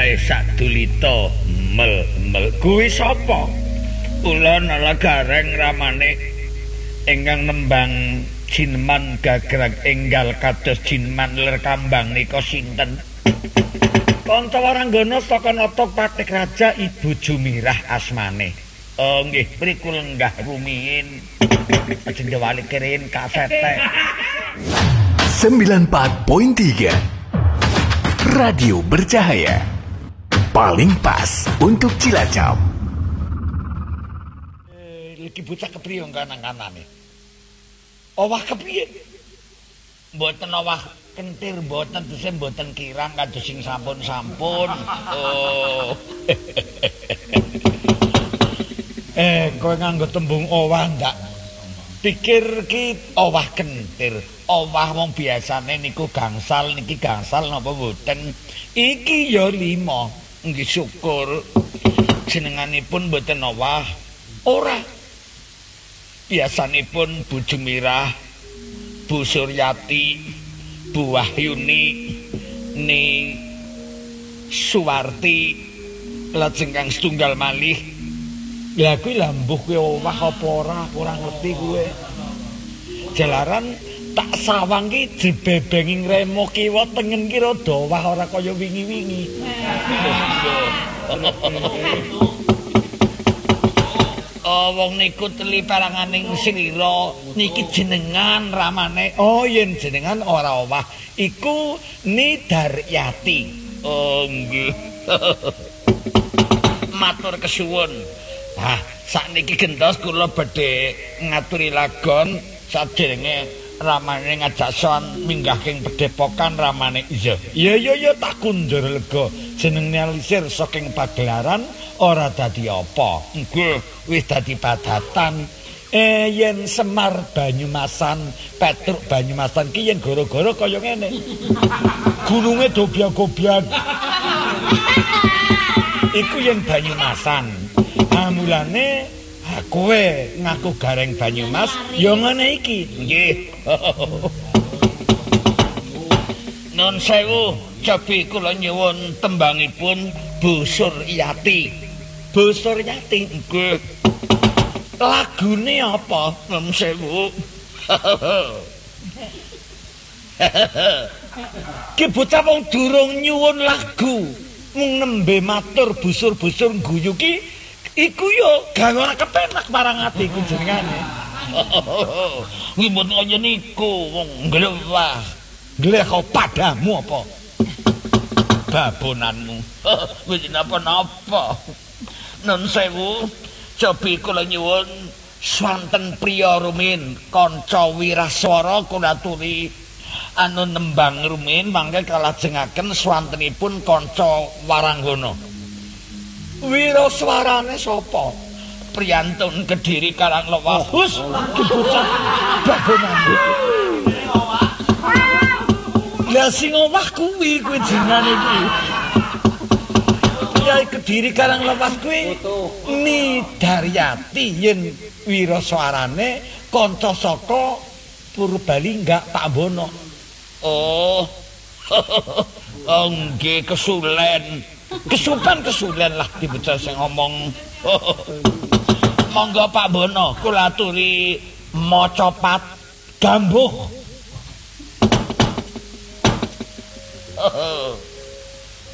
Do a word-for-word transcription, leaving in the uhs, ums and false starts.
Eh sadulita mel mel kuwi sapa? Kula nala gareng ramane ingkang nembang Jinman gagrag enggal kados Jinman ler kambang nika sinten? Kanca waranggana saka nata Patik Raja Ibu Jumirah asmane. Oh nggih, mriku lenggah rumiyin. Ajeng diwali kirin kasete. sembilan puluh empat koma tiga Radio Bercahaya. Paling pas untuk Cilacap. Eh, iki bocah kepriye kanan-kanane? Owah kepiye? Mboten owah kentir, mboten terus mboten kirang kados sing sampun-sampun. Oh. eh, kowe nganggo tembung owah ndak? Pikir ki owah kentir. Owah wong biasane niku gangsal, niki gangsal napa mboten? Iki ya lima. Nggih syukur. Jenenganipun mboten owah. Ora. Biasanipun Bu Jumirah, Bu Suryati, Bu Wahyuni, Ni Suwarti, lajeng kang setunggal malih. Lah kuwi lha mbuh kuwi owah apa ora, ora ngerti kuwi. Jalaran tak sawang ki dibebenging remo kiwa tengen ki rada owah ora kaya wingi-wingi. Oh, wong niku teli paranganing slira niki jenengan ramane. Oh, yen jenengan ora owah iku Nidaryati. Oh, nggih. Matur kesuwun. Nah, sakniki gentos kula badhe ngaturi lagon saderenge ramane ngajak sowan minggah king Padepokan ramane. Iya. Iya iya iya tak kundur lega. Jenenge alisir saking pagelaran ora dadi apa. Nggih, wis dadi padatan. Eh yen Semar Banyumasan, Petruk Banyumasan ki yen gara-gara kaya ngene. Gununge dobyak-dobyak. Iku yen Banyumasan. Nah, mulane ha kowe ngaku gareng Banyumas ya ngene iki. Nggih. Nun sewu, cobi kula nyuwun tembangipun Bu Suryati. Bu Suryati nggih. Lagune apa? Nun sewu. Ki bocah wong durung nyuwun lagu, mung nembe matur busur-busur guyu ki iku yo gawe ora kepenak marang atiku jenengane. Nggih mboten kaya niku wong glewah. Gleh kau padamu apa? Babonanmu. Wis napa-napa. Nun sewu, cobi kula nyuwun swanten priya rumin kanca wiraswara kula aturi anu nembang rumin mangke kalajengaken swantenipun kanca waranggana. Wiraswarane sapa? Priyantun Kediri Karanglewas. Hus, kebocah babonanmu. Lah sing omah kuwi kuwi jenenge kuwi. Kyai Kediri Karanglewas kuwi Nidaryati yen wiraswarane kanca saka Purbalingga Pak Bono. Oh. Oh nggih kesulen. Kesupan kesulen lah dibocah sing ngomong. Monggo Pak Bono kula aturi maca pat gambuh.